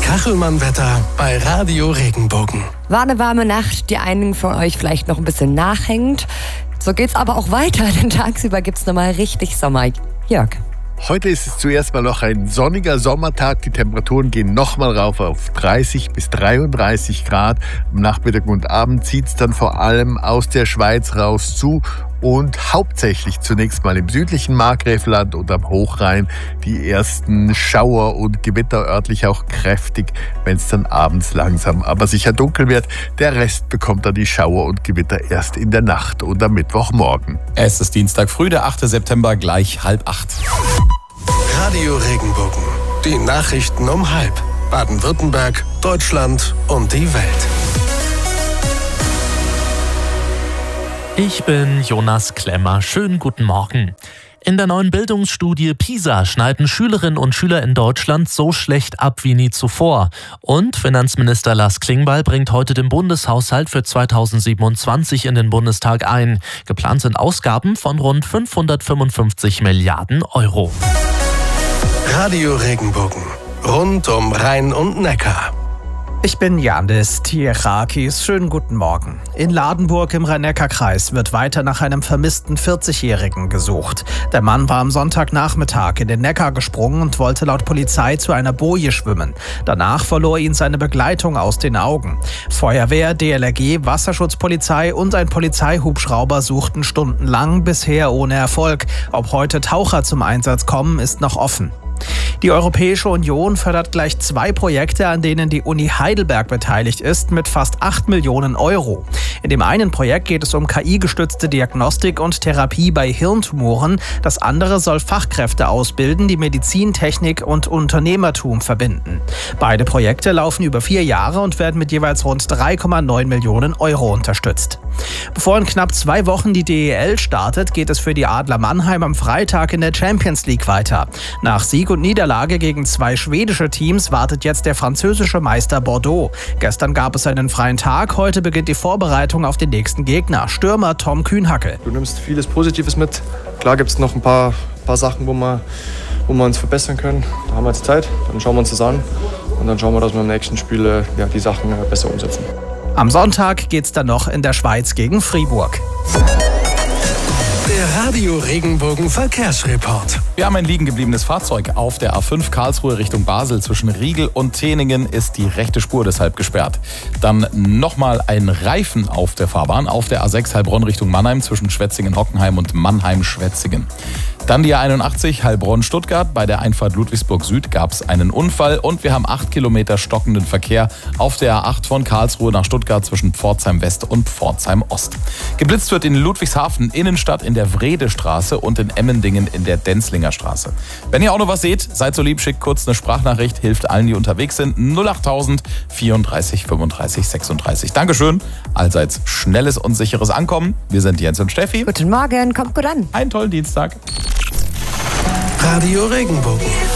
Kachelmann-Wetter bei Radio Regenbogen. War eine warme Nacht, die einigen von euch vielleicht noch ein bisschen nachhängt. So geht's aber auch weiter, denn tagsüber gibt's nochmal richtig Sommer. Jörg. Heute ist es zuerst mal noch ein sonniger Sommertag. Die Temperaturen gehen nochmal rauf auf 30 bis 33 Grad. Am Nachmittag und Abend zieht es dann vor allem aus der Schweiz raus zu und hauptsächlich zunächst mal im südlichen Markgräflerland und am Hochrhein die ersten Schauer und Gewitter, örtlich auch kräftig, wenn es dann abends langsam aber sicher dunkel wird. Der Rest bekommt dann die Schauer und Gewitter erst in der Nacht und am Mittwochmorgen. Es ist Dienstag früh, der 8. September, gleich 7:30. Radio Regenbogen. Die Nachrichten um 7:30. Baden-Württemberg, Deutschland und die Welt. Ich bin Jonas Klemmer. Schönen guten Morgen. In der neuen Bildungsstudie PISA schneiden Schülerinnen und Schüler in Deutschland so schlecht ab wie nie zuvor. Und Finanzminister Lars Klingbeil bringt heute den Bundeshaushalt für 2027 in den Bundestag ein. Geplant sind Ausgaben von rund 555 Milliarden Euro. Radio Regenbogen. Rund um Rhein und Neckar. Ich bin Janis Tierakis. Schönen guten Morgen. In Ladenburg im Rhein-Neckar-Kreis wird weiter nach einem vermissten 40-Jährigen gesucht. Der Mann war am Sonntagnachmittag in den Neckar gesprungen und wollte laut Polizei zu einer Boje schwimmen. Danach verlor ihn seine Begleitung aus den Augen. Feuerwehr, DLRG, Wasserschutzpolizei und ein Polizeihubschrauber suchten stundenlang, bisher ohne Erfolg. Ob heute Taucher zum Einsatz kommen, ist noch offen. Die Europäische Union fördert gleich 2 Projekte, an denen die Uni Heidelberg beteiligt ist, mit fast 8 Millionen Euro. In dem einen Projekt geht es um KI-gestützte Diagnostik und Therapie bei Hirntumoren. Das andere soll Fachkräfte ausbilden, die Medizin, Technik und Unternehmertum verbinden. Beide Projekte laufen über 4 Jahre und werden mit jeweils rund 3,9 Millionen Euro unterstützt. Bevor in knapp 2 Wochen die DEL startet, geht es für die Adler Mannheim am Freitag in der Champions League weiter. Nach Sieg und Niederlage gegen 2 schwedische Teams wartet jetzt der französische Meister Bordeaux. Gestern gab es einen freien Tag, heute beginnt die Vorbereitung auf den nächsten Gegner, Stürmer Tom Kühnhackel. Du nimmst vieles Positives mit. Klar gibt es noch ein paar Sachen, wo wir uns verbessern können. Da haben wir jetzt Zeit, dann schauen wir uns das an und dann schauen wir, dass wir im nächsten Spiel die Sachen besser umsetzen. Am Sonntag geht's dann noch in der Schweiz gegen Fribourg. Der Radio Regenbogen Verkehrsreport. Wir haben ein liegen gebliebenes Fahrzeug. Auf der A5 Karlsruhe Richtung Basel zwischen Riegel und Teningen ist die rechte Spur deshalb gesperrt. Dann nochmal ein Reifen auf der Fahrbahn auf der A6 Heilbronn Richtung Mannheim zwischen Schwetzingen-Hockenheim und Mannheim-Schwetzingen. Dann die A81 Heilbronn-Stuttgart. Bei der Einfahrt Ludwigsburg Süd gab es einen Unfall und wir haben 8 Kilometer stockenden Verkehr auf der A8 von Karlsruhe nach Stuttgart zwischen Pforzheim West und Pforzheim Ost. Geblitzt wird in Ludwigshafen Innenstadt in der Wredestraße und in Emmendingen in der Denzlinger Straße. Wenn ihr auch noch was seht, seid so lieb, schickt kurz eine Sprachnachricht, hilft allen, die unterwegs sind. 08000 34 35 36. Dankeschön. Allseits schnelles und sicheres Ankommen. Wir sind Jens und Steffi. Guten Morgen, kommt gut an. Einen tollen Dienstag. Radio Regenbogen.